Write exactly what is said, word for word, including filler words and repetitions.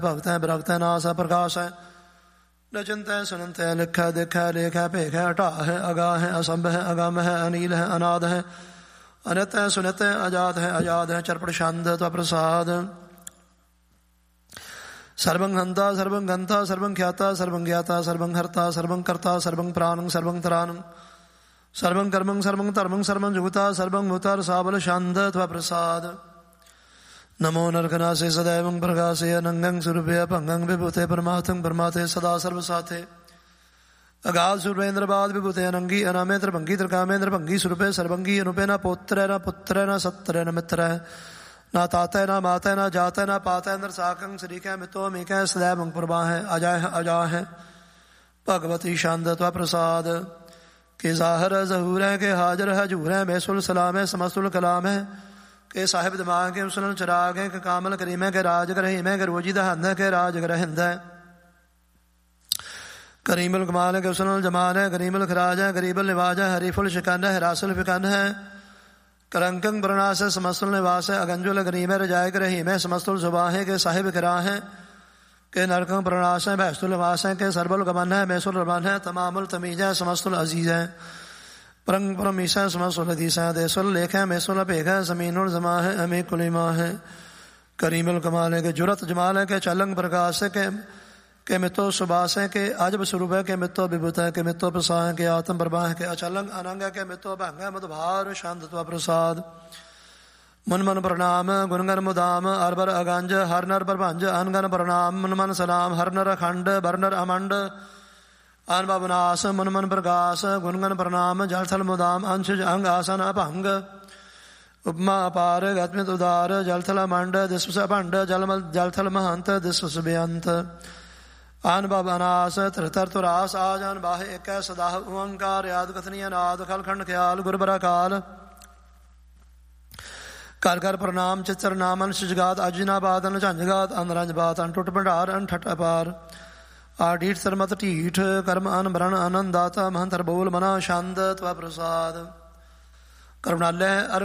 भगतै बिरगतै नास है प्रकाश है न चिंतै सुनते लिख है दिख है लेख है भेख है हटा है अगा है असंभ है अगम है अनील है अनाद है अनित है सुनित है अजात है अजाद है चरपट छंद त्वप्रसाद सर्वं हंता सर्वं गंता सर्वं ख्याता सर्वं ज्ञाता सर्वं हर्ता सर्वं कर्ता सर्वं प्राणं सर्वं तरानं सर्वं कर्मं सर्वं धर्मं सर्वं जुगता सर्वं भूता रसाबल छंद त्वप्रसाद नमो नरकनासे सदैवं प्रकाशे अनंगं सुरभ्य भंगं विभूते परमार्थं परमाते सदा सर्वसाथे अगाध सुरेंद्र बाद विभूते अनंगी अनामेत्र भंगी त्रिकामेंद्र भंगी सुरभे सर्वंगी अनुपे न पुत्र न पुत्र न सत्र न मित्र ना तातै न मातै न जातै न पातै नर साकं श्रीकै मितो मेकै सदैवं प्रभा है अजय है अजा है भगवती छंद त्वप्रसाद के जाहर जहूर है के हाजर है जूर है मैसुल सलाम है समस्तुल कलाम है के साहिब दिमाग के सुनन चिराग है के कामल करीम है के राज करहीम है के रोजी दहंद है के राज करहिंद है करीमुल कमाल है के सुनल जमाल है करीमुल खराज है गरीबुल निवाज है हरीफुल शिकन है रासुल फिकन है करंकंग प्रणास है समस्तुल निवास है अगंजुल करीम है रजाय करहीम है समस्तुल जुबा है के साहिब किरा है के नरकंग प्रणास है भैस्तुल निवास है के सरबुल गमन है मैसुल रमान है तमामुल तमीज है समस्तुल अजीज है परंग परमीसा समस्तुल हदीस है देसुल लेख है मैसुल भेख है जमीनुल जमा है अमी कुलिमा है करीमुल कमाल है के जुरत जमाल है के चलंग प्रकाश है के के मितो सुबास है के अजब स्वरूप है के मितो विभूत है के मितो प्रसा है के आत्म प्रभा है के अचलंग अनंग है के मितो भंग है मधुभार शांत प्रसाद मन मन प्रणाम गुणगन मुदाम अरबर अगंज हर नर प्रभंज अनगन प्रणाम मन मन सलाम हर नर अखंड बर नर अमंड अन बाबनास मन मन प्रकाश गुणगन प्रणाम जल थल मुदाम अंश अंग आसन अभंग उपमा अपार गतमित उदार जलथल मंड दिस्व भंड जलमल जलथल महंत दिस्व बेअंत आन बाबनास त्रितर तुरास आजान बाह एक सदाह ओंकार याद कथनीय नाद खल खंड ख्याल गुरबरा काल कर कर प्रणाम चित्र नामन शिजगात अजिना बादन झंझगात अनरंज बात अनटुट भंडार अनठट अपार आडीठ सरमत टीठ कर्म अन ब्रण आनंद दाता महंतर बोल मना छंद त्वप्रसाद करुणालय